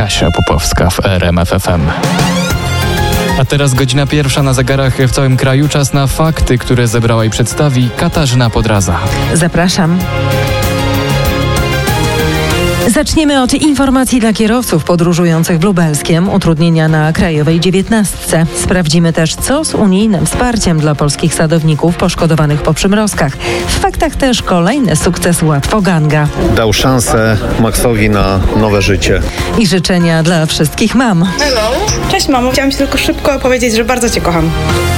Kasia Popowska w RMF FM. A teraz godzina 1 na zegarach w całym kraju. Czas na fakty, które zebrała i przedstawi Katarzyna Podraza. Zapraszam. Zaczniemy od informacji dla kierowców podróżujących w Lubelskiem, utrudnienia na Krajowej 19. Sprawdzimy też, co z unijnym wsparciem dla polskich sadowników poszkodowanych po przymrozkach. W faktach też kolejny sukces Łatwoganga. Dał szansę Maxowi na nowe życie. I życzenia dla wszystkich mam. Hello. Cześć mamo, chciałam Ci tylko szybko powiedzieć, że bardzo Cię kocham.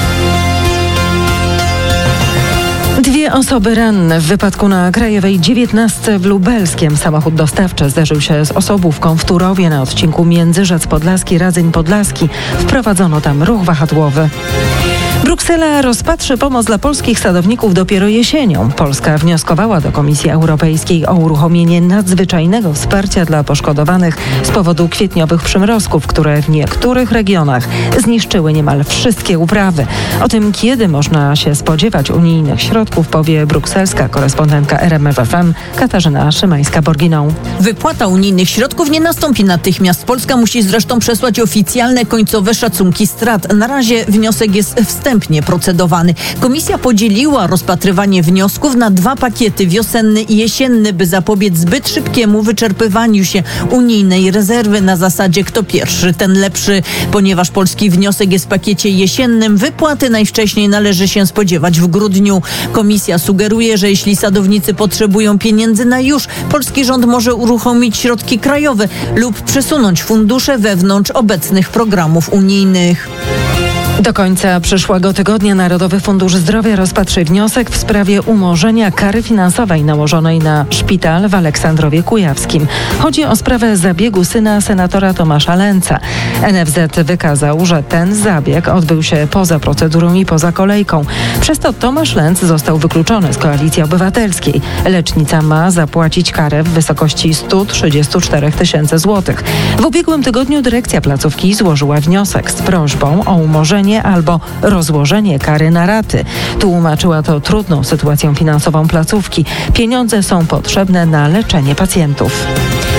2 osoby ranne w wypadku na Krajowej 19 w Lubelskiem. Samochód dostawczy zderzył się z osobówką w Turowie na odcinku Międzyrzec Podlaski-Radzyń Podlaski. Wprowadzono tam ruch wahadłowy. Bruksela rozpatrzy pomoc dla polskich sadowników dopiero jesienią. Polska wnioskowała do Komisji Europejskiej o uruchomienie nadzwyczajnego wsparcia dla poszkodowanych z powodu kwietniowych przymrozków, które w niektórych regionach zniszczyły niemal wszystkie uprawy. O tym, kiedy można się spodziewać unijnych środków, powie brukselska korespondentka RMF FM Katarzyna Szymańska-Borginą. Wypłata unijnych środków nie nastąpi natychmiast. Polska musi zresztą przesłać oficjalne końcowe szacunki strat. Na razie wniosek jest wstępnie procedowany. Komisja podzieliła rozpatrywanie wniosków na 2 pakiety, wiosenny i jesienny, by zapobiec zbyt szybkiemu wyczerpywaniu się unijnej rezerwy na zasadzie kto pierwszy, ten lepszy. Ponieważ polski wniosek jest w pakiecie jesiennym, wypłaty najwcześniej należy się spodziewać w grudniu. Komisja sugeruje, że jeśli sadownicy potrzebują pieniędzy na już, polski rząd może uruchomić środki krajowe lub przesunąć fundusze wewnątrz obecnych programów unijnych. Do końca przyszłego tygodnia Narodowy Fundusz Zdrowia rozpatrzy wniosek w sprawie umorzenia kary finansowej nałożonej na szpital w Aleksandrowie Kujawskim. Chodzi o sprawę zabiegu syna senatora Tomasza Lęca. NFZ wykazał, że ten zabieg odbył się poza procedurą i poza kolejką. Przez to Tomasz Lęc został wykluczony z Koalicji Obywatelskiej. Lecznica ma zapłacić karę w wysokości 134 000 złotych. W ubiegłym tygodniu dyrekcja placówki złożyła wniosek z prośbą o umorzenie albo rozłożenie kary na raty. Tłumaczyła to trudną sytuacją finansową placówki. Pieniądze są potrzebne na leczenie pacjentów.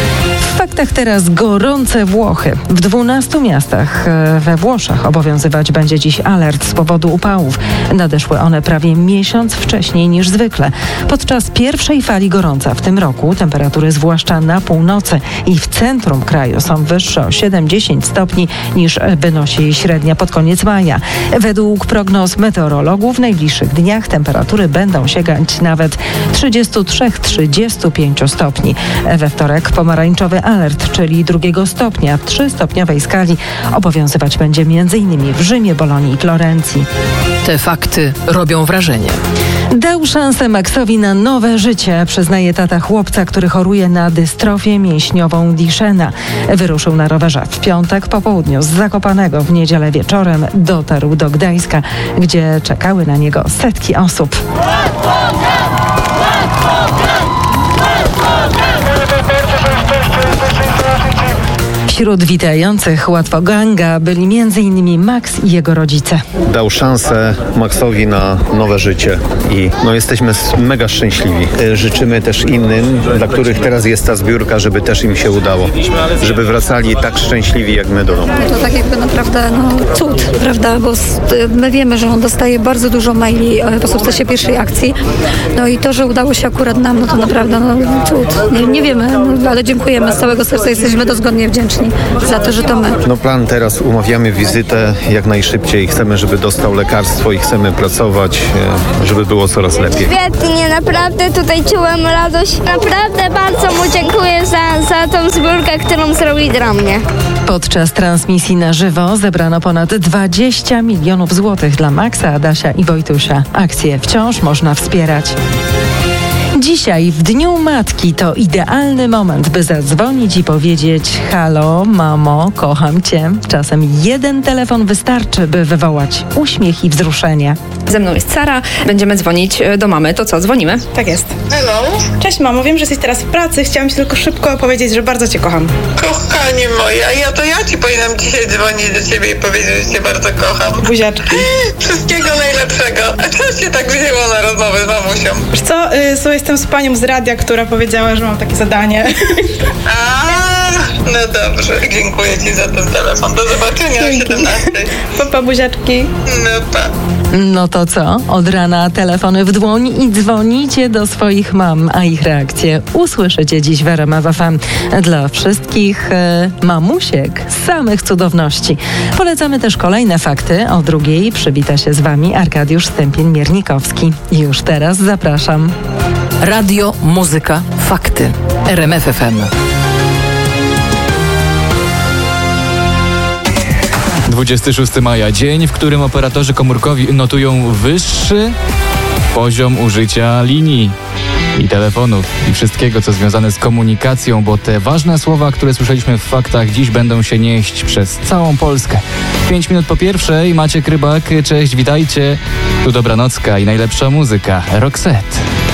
W faktach teraz gorące Włochy. W 12 miastach we Włoszech obowiązywać będzie dziś alert z powodu upałów. Nadeszły one prawie miesiąc wcześniej niż zwykle. Podczas pierwszej fali gorąca w tym roku temperatury zwłaszcza na północy i w centrum kraju są wyższe o 7-10 stopni niż wynosi średnia pod koniec maja. Według prognoz meteorologów w najbliższych dniach temperatury będą sięgać nawet 33-35 stopni. We wtorek pomarańczowy alert, czyli 2 stopnia w 3-stopniowej skali obowiązywać będzie m.in. w Rzymie, Bolonii i Florencji. Te fakty robią wrażenie. Dał szansę Maxowi na nowe życie, przyznaje tata chłopca, który choruje na dystrofię mięśniową Duchenne. Wyruszył na rowerze w piątek po południu z Zakopanego. W niedzielę wieczorem dotarł do Gdańska, gdzie czekały na niego setki osób. Wśród witających Łatwoganga byli m.in. Max i jego rodzice. Dał szansę Maxowi na nowe życie i jesteśmy mega szczęśliwi. Życzymy też innym, dla których teraz jest ta zbiórka, żeby też im się udało. Żeby wracali tak szczęśliwi jak my do domu. To tak jakby naprawdę cud, prawda? Bo my wiemy, że on dostaje bardzo dużo maili po sukcesie pierwszej akcji. I to, że udało się akurat nam, to naprawdę cud. Nie wiemy, ale dziękujemy z całego serca. Jesteśmy dozgodnie wdzięczni za to, że to my. Plan teraz, umawiamy wizytę jak najszybciej. Chcemy, żeby dostał lekarstwo i chcemy pracować, żeby było coraz lepiej. Świetnie, naprawdę tutaj czułem radość. Naprawdę bardzo mu dziękuję za tą zbiórkę, którą zrobił dla mnie. Podczas transmisji na żywo zebrano ponad 20 milionów złotych dla Maxa, Adasia i Wojtusia. Akcję wciąż można wspierać. Dzisiaj, w Dniu Matki, to idealny moment, by zadzwonić i powiedzieć: halo, mamo, kocham cię. Czasem jeden telefon wystarczy, by wywołać uśmiech i wzruszenie. Ze mną jest Sara, będziemy dzwonić do mamy. To co, dzwonimy? Tak jest. Hello. Cześć mamo, wiem, że jesteś teraz w pracy. Chciałam Ci tylko szybko powiedzieć, że bardzo Cię kocham. Kochanie moja, ja Ci powinnam dzisiaj dzwonić do Ciebie i powiedzieć, że Cię bardzo kocham. Buziaczki. Wszystkiego najlepszego. A co Cię tak wzięło na rozmowę z mamusią? Wiesz co, jestem z panią z radia, która powiedziała, że mam takie zadanie. No dobrze, dziękuję Ci za ten telefon. Do zobaczenia o 17. Pa, buziaczki. No pa. No to co? Od rana telefony w dłoń i dzwonicie do swoich mam, a ich reakcje usłyszycie dziś w RMF FM. Dla wszystkich mamusiek samych cudowności. Polecamy też kolejne fakty. O 2:00 przywita się z Wami Arkadiusz Stępień-Miernikowski. Już teraz zapraszam. Radio, muzyka, fakty. RMF FM. 26 maja, dzień, w którym operatorzy komórkowi notują wyższy poziom użycia linii i telefonów i wszystkiego, co związane z komunikacją, bo te ważne słowa, które słyszeliśmy w faktach, dziś będą się nieść przez całą Polskę. 5 minut po 1:00, Maciek Rybak, cześć, witajcie. Tu Dobranocka i najlepsza muzyka, Roxette.